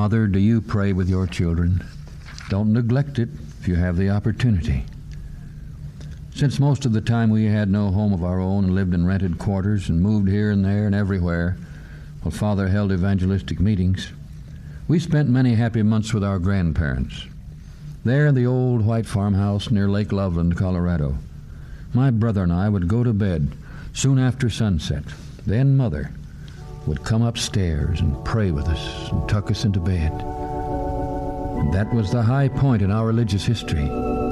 Mother, do you pray with your children? Don't neglect it if you have the opportunity. Since most of the time we had no home of our own and lived in rented quarters and moved here and there and everywhere while Father held evangelistic meetings, we spent many happy months with our grandparents. There in the old white farmhouse near Lake Loveland, Colorado, my brother and I would go to bed soon after sunset. Then Mother would come upstairs and pray with us and tuck us into bed. And that was the high point in our religious history.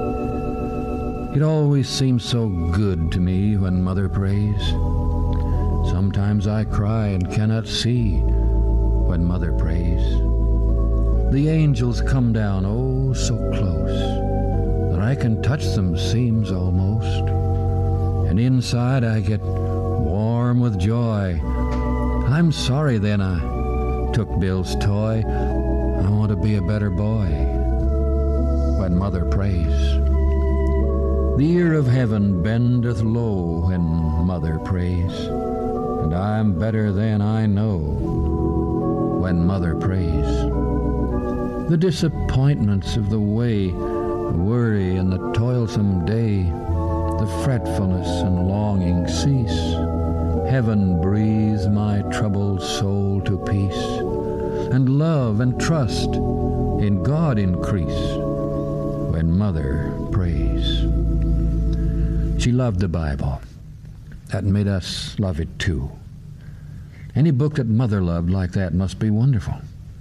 It always seems so good to me when Mother prays. Sometimes I cry and cannot see when Mother prays. The angels come down, oh, so close, that I can touch them, seems almost. And inside I get warm with joy. I'm sorry then I took Bill's toy. I want to be a better boy when Mother prays. The ear of heaven bendeth low when Mother prays, and I'm better than I know when Mother prays. The disappointments of the way, the worry and the toilsome day, the fretfulness and longing cease. Heaven breathes my troubled soul to peace, and love and trust in God increase when Mother prays. She loved the Bible. That made us love it too. Any book that Mother loved like that must be wonderful.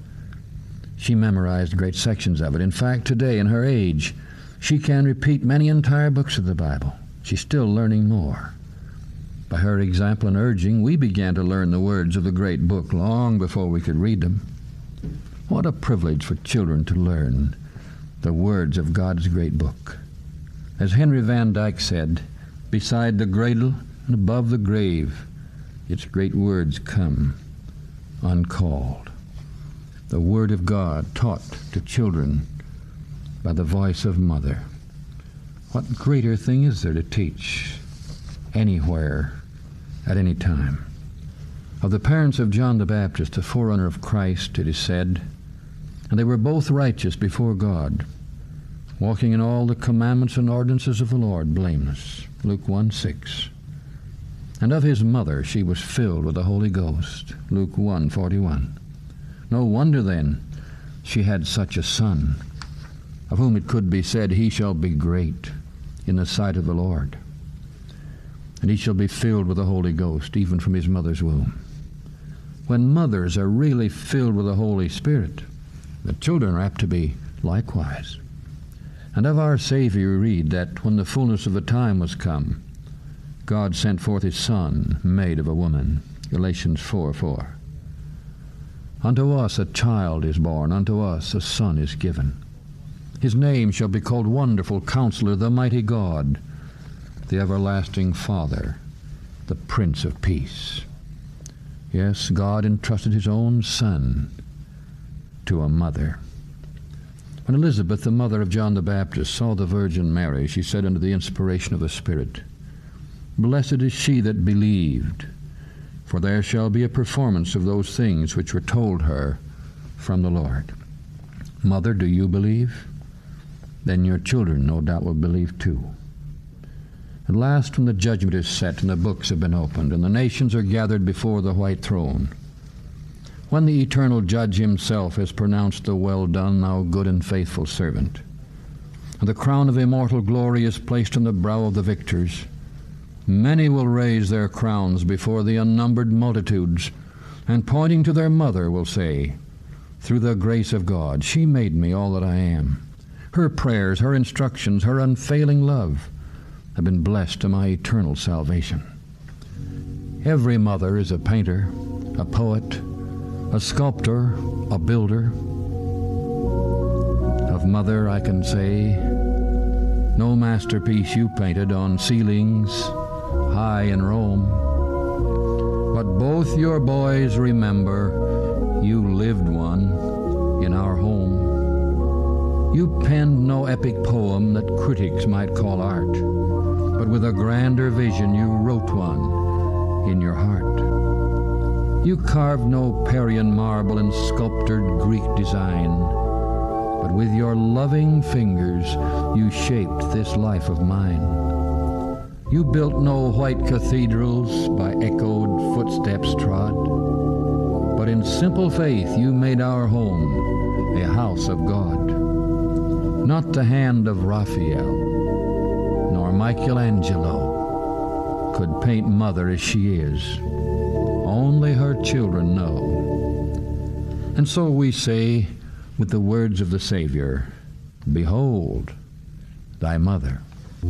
She memorized great sections of it. In fact, today, in her age, she can repeat many entire books of the Bible. She's still learning more. By her example and urging, we began to learn the words of the great book long before we could read them. What a privilege for children to learn the words of God's great book. As Henry Van Dyke said, beside the cradle and above the grave, its great words come uncalled. The Word of God taught to children by the voice of Mother. What greater thing is there to teach anywhere, at any time? Of the parents of John the Baptist, the forerunner of Christ, it is said, and they were both righteous before God, walking in all the commandments and ordinances of the Lord, blameless. Luke 1:6. And of his mother she was filled with the Holy Ghost. Luke 1:41. No wonder, then, she had such a son, of whom it could be said, he shall be great in the sight of the Lord, and he shall be filled with the Holy Ghost, even from his mother's womb. When mothers are really filled with the Holy Spirit, the children are apt to be likewise. And of our Savior we read that when the fullness of the time was come, God sent forth his Son, made of a woman. Galatians 4:4. Unto us a child is born, unto us a son is given. His name shall be called Wonderful Counselor, the Mighty God, the Everlasting Father, the Prince of Peace. Yes, God entrusted his own Son to a mother. When Elizabeth, the mother of John the Baptist, saw the Virgin Mary, she said under the inspiration of the Spirit, Blessed is she that believed, for there shall be a performance of those things which were told her from the Lord. Mother, do you believe? Then your children no doubt will believe too. At last, when the judgment is set and the books have been opened and the nations are gathered before the white throne, when the eternal judge himself has pronounced the well done, thou good and faithful servant, and the crown of immortal glory is placed on the brow of the victors, many will raise their crowns before the unnumbered multitudes, and pointing to their mother will say, through the grace of God, she made me all that I am. Her prayers, her instructions, her unfailing love have been blessed to my eternal salvation. Every mother is a painter, a poet, a sculptor, a builder. Of Mother I can say, no masterpiece you painted on ceilings high in Rome, but both your boys remember you lived one in our home. You penned no epic poem that critics might call art, but with a grander vision you wrote one in your heart. You carved no Parian marble in sculptured Greek design, but with your loving fingers you shaped this life of mine. You built no white cathedrals by echoed footsteps trod, but in simple faith you made our home a house of God. Not the hand of Raphael, nor Michelangelo could paint Mother as she is. Only her children know. And so we say, with the words of the Savior, "Behold, thy mother."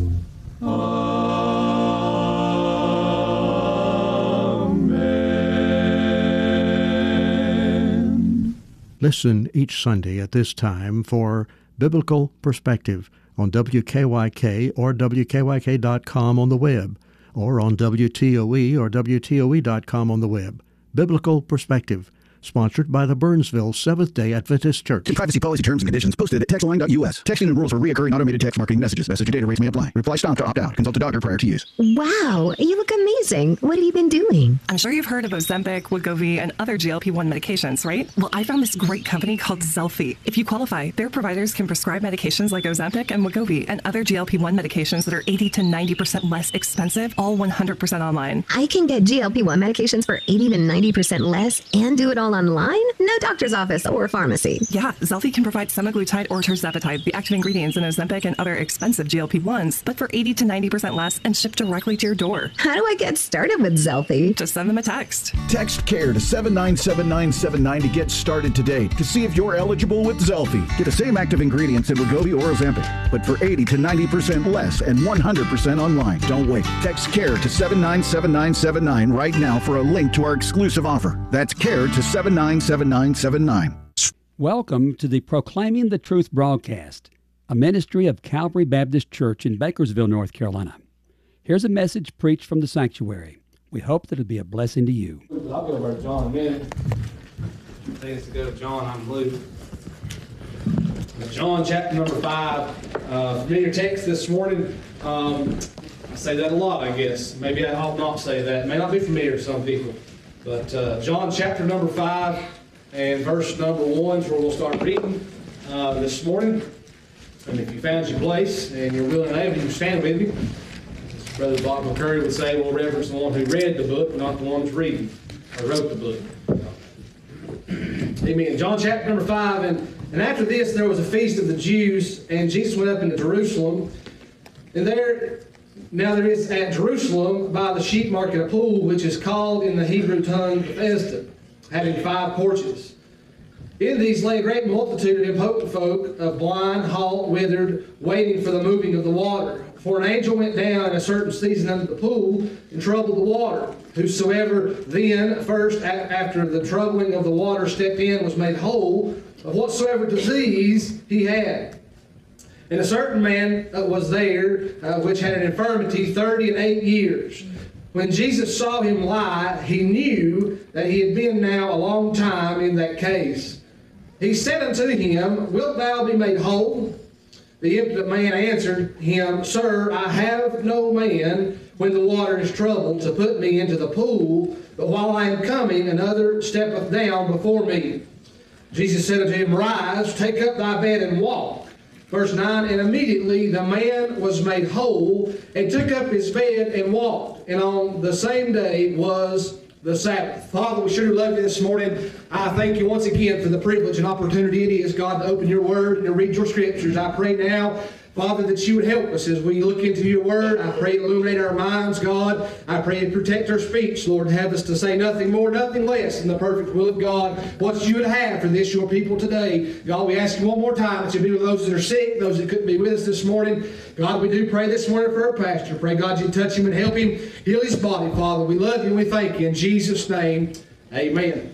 Amen. Listen each Sunday at this time for Biblical Perspective on WKYK or WKYK.com on the web, or on WTOE or WTOE.com on the web. Biblical Perspective, sponsored by the Burnsville Seventh-day Adventist Church. See privacy policy terms and conditions posted at textline.us. Texting and rules for reoccurring automated text marketing messages. Message and data rates may apply. Reply stop to opt out. Consult a doctor prior to use. Wow, you look amazing. What have you been doing? I'm sure you've heard of Ozempic, Wegovy, and other GLP-1 medications, right? Well, I found this great company called Zelfie. If you qualify, their providers can prescribe medications like Ozempic and Wegovy and other GLP-1 medications that are 80 to 90% less expensive, all 100% online. I can get GLP-1 medications for 80 to 90% less and do it all online? No doctor's office or pharmacy. Yeah, Zelfie can provide semaglutide or tirzepatide, the active ingredients in Ozempic and other expensive GLP-1s, but for 80 to 90% less and shipped directly to your door. How do I get started with Zelfie? Just send them a text. Text CARE to 797979 to get started today to see if you're eligible with Zelfie. Get the same active ingredients in Wegovy or Ozempic, but for 80 to 90% less and 100% online. Don't wait. Text CARE to 797979 right now for a link to our exclusive offer. That's CARE to 797979. Welcome to the Proclaiming the Truth broadcast, a ministry of Calvary Baptist Church in Bakersville, North Carolina. Here's a message preached from the sanctuary. We hope that it'll be a blessing to you. I'll go over to John in a minute. Thanks to go to John, I'm Luke. John chapter number 5. Familiar text this morning. I say that a lot, I guess. Maybe I ought not say that. It may not be familiar to some people. But John chapter number 5 and verse number 1 is where we'll start reading this morning. And if you found your place and you're willing and able, you can stand with me. As Brother Bob McCurry would say, we'll reverence the one who read the book, not the one who's reading or wrote the book. Amen. John chapter number 5. And after this, there was a feast of the Jews, and Jesus went up into Jerusalem. And there is at Jerusalem by the sheep market a pool, which is called in the Hebrew tongue Bethesda, having 5 porches. In these lay a great multitude of impotent folk, of blind, halt, withered, waiting for the moving of the water. For an angel went down in a certain season unto the pool, and troubled the water. Whosoever then first, after the troubling of the water, stepped in, was made whole of whatsoever disease he had. And a certain man was there, which had an infirmity 38 years. When Jesus saw him lie, he knew that he had been now a long time in that case. He said unto him, Wilt thou be made whole? The impotent man answered him, Sir, I have no man, when the water is troubled, to put me into the pool, but while I am coming, another steppeth down before me. Jesus said unto him, Rise, take up thy bed and walk. Verse 9, and immediately the man was made whole, and took up his bed and walked. And on the same day was the Sabbath. Father, we sure love you this morning. I thank you once again for the privilege and opportunity it is, God, to open your word and to read your scriptures. I pray now, Father, that you would help us as we look into your word. I pray illuminate our minds, God. I pray and protect our speech, Lord. Have us to say nothing more, nothing less than the perfect will of God. What you would have for this, your people today. God, we ask you one more time that you be with those that are sick, those that couldn't be with us this morning. God, we do pray this morning for our pastor. Pray, God, you touch him and help him heal his body, Father. We love you and we thank you. In Jesus' name, amen.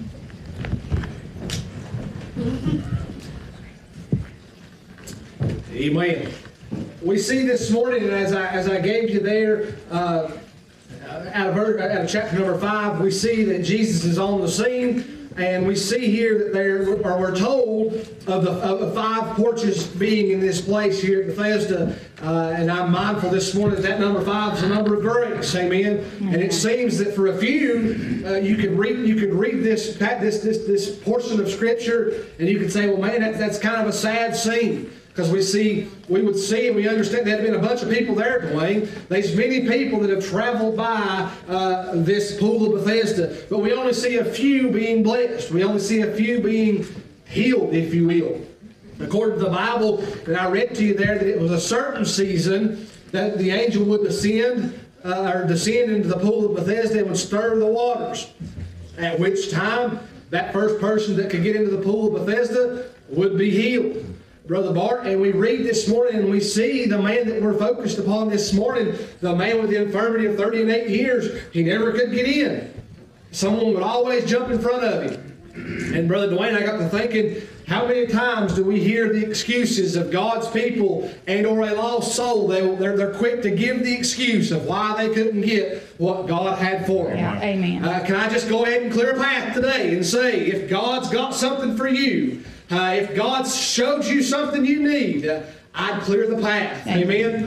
Amen. We see this morning, as I gave you there, out of chapter number 5, we see that Jesus is on the scene. And we see here that we're told of the 5 porches being in this place here at Bethesda. And I'm mindful this morning that number 5 is the number of grace. Amen. And it seems that for a few, you could read this portion of Scripture, and you could say, well, man, that's kind of a sad scene. Because we would see and we understand there had been a bunch of people there, Dwayne. There's many people that have traveled by this pool of Bethesda, but we only see a few being blessed. We only see a few being healed, if you will. According to the Bible that I read to you there, that it was a certain season that the angel would descend into the pool of Bethesda and would stir the waters, at which time that first person that could get into the pool of Bethesda would be healed. Brother Bart, and we read this morning and we see the man that we're focused upon this morning, the man with the infirmity of 38 years, he never could get in. Someone would always jump in front of him. And Brother Dwayne, I got to thinking, how many times do we hear the excuses of God's people and or a lost soul? They're quick to give the excuse of why they couldn't get what God had for them. Yeah, amen. Can I just go ahead and clear a path today and say, if God's got something for you, if God showed you something you need, I'd clear the path. Amen.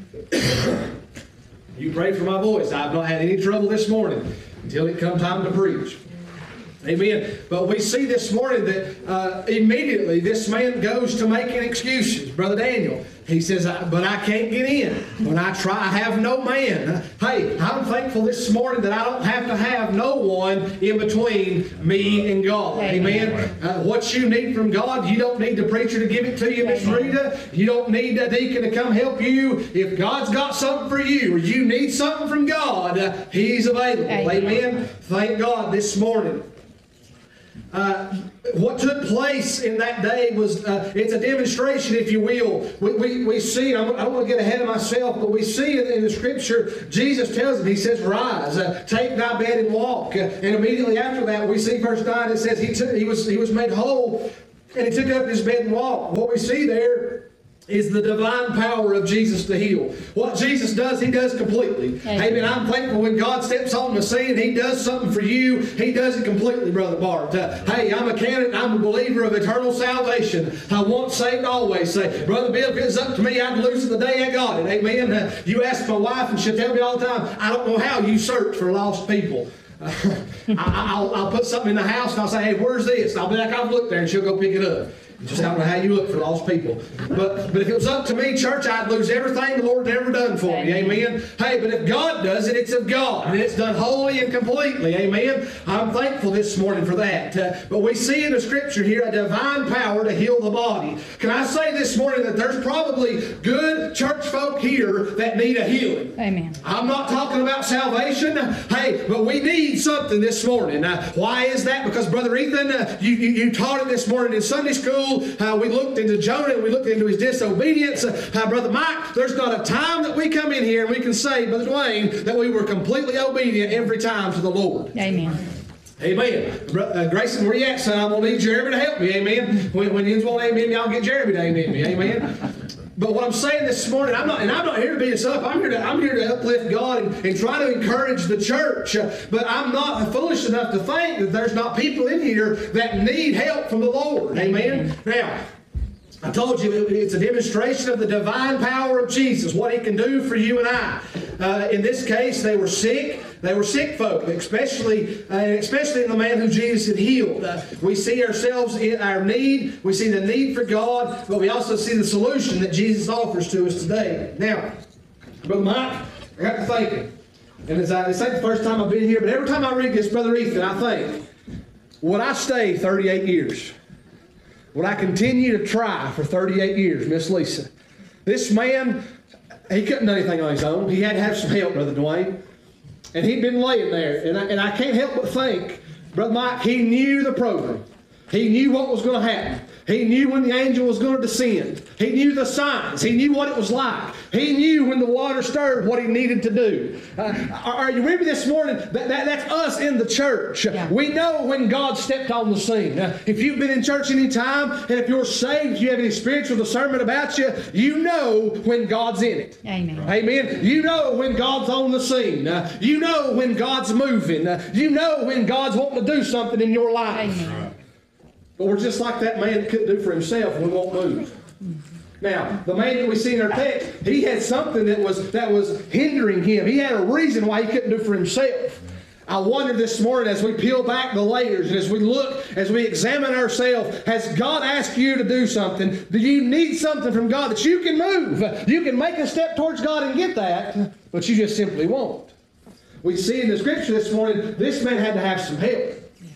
You prayed for my voice. I've not had any trouble this morning until it come time to preach. Amen. But we see this morning that immediately this man goes to making excuses. Brother Daniel, he says, but I can't get in. When I try, I have no man. Hey, I'm thankful this morning that I don't have to have no one in between me and God. Amen. What you need from God, you don't need the preacher to give it to you, Miss Rita. You don't need a deacon to come help you. If God's got something for you, or you need something from God, He's available. Amen. Thank God this morning. What took place in that day was, it's a demonstration, if you will. We see, I don't want to get ahead of myself, but we see in the Scripture, Jesus tells him, He says, rise, take thy bed and walk. And immediately after that, we see verse 9, it says he was made whole, and he took up his bed and walked. What we see there is the divine power of Jesus to heal. What Jesus does, He does completely. Amen. I'm thankful when God steps on the scene, He does something for you. He does it completely, Brother Bart. Hey, I'm a candidate. I'm a believer of eternal salvation. I once saved, always saved. Brother Bill, if it's up to me, I'd lose it the day I got it. Amen. You ask my wife, and she'll tell me all the time, I don't know how you search for lost people. I'll put something in the house, and I'll say, hey, where's this? And I'll be like, I've looked there, and she'll go pick it up. Just I don't know how you look for lost people. But if it was up to me, church, I'd lose everything the Lord's ever done for me. Amen. Hey, but if God does it, it's of God. And it's done wholly and completely. Amen. I'm thankful this morning for that. But we see in the Scripture here a divine power to heal the body. Can I say this morning that there's probably good church folk here that need a healing? Amen. I'm not talking about salvation. Hey, but we need something this morning. Why is that? Because Brother Ethan, you taught it this morning in Sunday school. We looked into Jonah and we looked into his disobedience. Brother Mike, there's not a time that we come in here and we can say, Brother Dwayne, that we were completely obedient every time to the Lord. Amen. Amen. Grayson, where you at, son? I'm going to need Jeremy to help me. Amen. When you want to amen me, I'll get Jeremy to amen me. Amen. But what I'm saying this morning, I'm not here to beat us up. I'm here to uplift God and try to encourage the church. But I'm not foolish enough to think that there's not people in here that need help from the Lord. Amen. Now, I told you it's a demonstration of the divine power of Jesus, what He can do for you and I. In this case, they were sick. They were sick folk, especially in the man who Jesus had healed. We see ourselves in our need. We see the need for God, but we also see the solution that Jesus offers to us today. Now, Brother Mike, I got to thinking, and this ain't the first time I've been here, but every time I read this, Brother Ethan, I think, would I stay 38 years? Would I continue to try for 38 years, Miss Lisa? This man, he couldn't do anything on his own. He had to have some help, Brother Dwayne. And he'd been laying there. And I can't help but think, Brother Mike, he knew the program. He knew what was going to happen. He knew when the angel was going to descend. He knew the signs. He knew what it was like. He knew when the water stirred what he needed to do. Are you with me this morning? That's us in the church. Yeah. We know when God stepped on the scene. If you've been in church any time, and if you're saved, you have any spiritual discernment about you, you know when God's in it. Amen. Amen. You know when God's on the scene. You know when God's moving. You know when God's wanting to do something in your life. Amen. But we're just like that man that couldn't do for himself. We won't move. Now, the man that we see in our text, he had something that was hindering him. He had a reason why he couldn't do for himself. I wonder this morning as we peel back the layers and as we look, as we examine ourselves, has God asked you to do something? Do you need something from God that you can move? You can make a step towards God and get that, but you just simply won't. We see in the scripture this morning, this man had to have some help.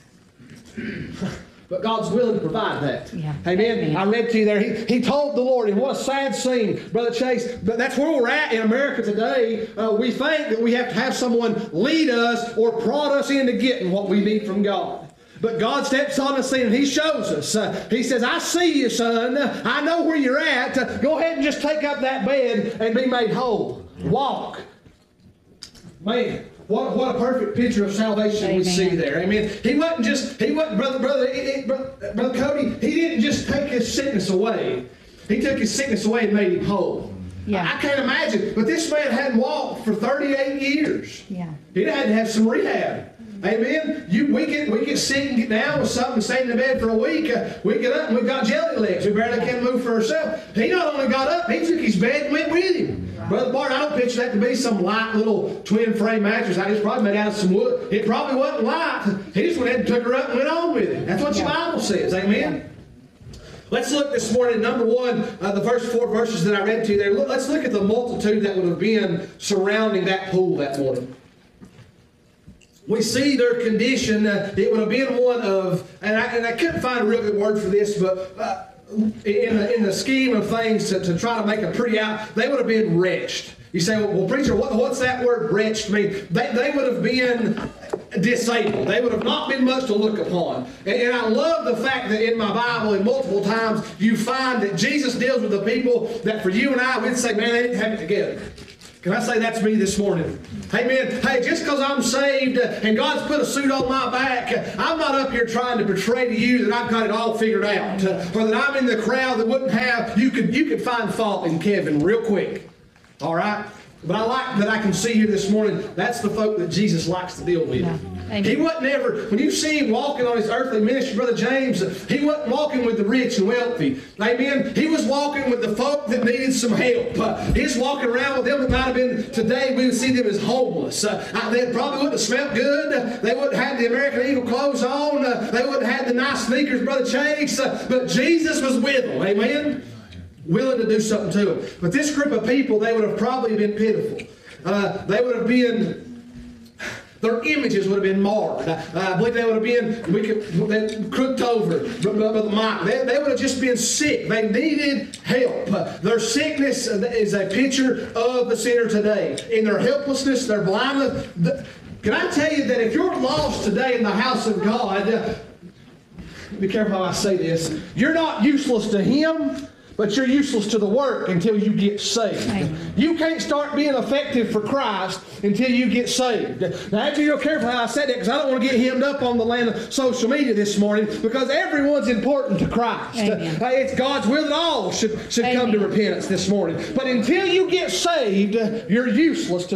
But God's willing to provide that. Yeah. Amen. I read to you there. He told the Lord, and what a sad scene, Brother Chase. But that's where we're at in America today. We think that we have to have someone lead us or prod us into getting what we need from God. But God steps on the scene and He shows us. He says, I see you, son. I know where you're at. Go ahead and just take up that bed and be made whole. Walk. Man. What a perfect picture of salvation. Amen. We see there. Amen. He wasn't Brother Cody, he didn't just take his sickness away. He took his sickness away and made him whole. Yeah. I can't imagine. But this man hadn't walked for 38 years. Yeah. He'd had to have some rehab. Amen. We get sick and get down with something and stay in the bed for a week. We get up and we've got jelly legs. We barely can move for ourselves. He not only got up, he took his bed and went with him. Brother Bart, I don't picture that to be some light little twin frame mattress. I just probably made out of some wood. It probably wasn't light. He just went ahead and took her up and went on with it. That's what your Bible says. Amen. Let's look this morning, number one, the first 4 verses that I read to you there. Let's look at the multitude that would have been surrounding that pool that morning. We see their condition. It would have been one of, and I couldn't find a real good word for this, but in the scheme of things to try to make a pretty out, they would have been wretched. You say, well preacher, what's that word wretched mean? They would have been disabled. They would have not been much to look upon. And I love the fact that in my Bible, and multiple times, you find that Jesus deals with the people that for you and I, we'd say, man, they didn't have it together. Can I say that's me this morning? Amen. Hey, just because I'm saved and God's put a suit on my back, I'm not up here trying to portray to you that I've got it all figured out, or that I'm in the crowd that wouldn't have. You could find fault in Kevin real quick. All right? But I like that I can see here this morning, that's the folk that Jesus likes to deal with. Yeah. He wasn't ever, when you see him walking on his earthly ministry, Brother James, he wasn't walking with the rich and wealthy. Amen? He was walking with the folk that needed some help. He was walking around with them that might have been, today we would see them as homeless. They probably wouldn't have smelled good. They wouldn't have had the American Eagle clothes on. They wouldn't have had the nice sneakers, Brother Chase. But Jesus was with them. Amen? Willing to do something to them. But this group of people, they would have probably been pitiful. They would have been, their images would have been marred. I believe they would have been crooked over. They would have just been sick. They needed help. Their sickness is a picture of the sinner today. In their helplessness, their blindness. Can I tell you that if you're lost today in the house of God, be careful how I say this, you're not useless to Him, but you're useless to the work until you get saved. Amen. You can't start being effective for Christ until you get saved. Now, I have to be real careful how I said that because I don't want to get hemmed up on the land of social media this morning because everyone's important to Christ. It's God's will that all should come to repentance this morning. But until you get saved, you're useless to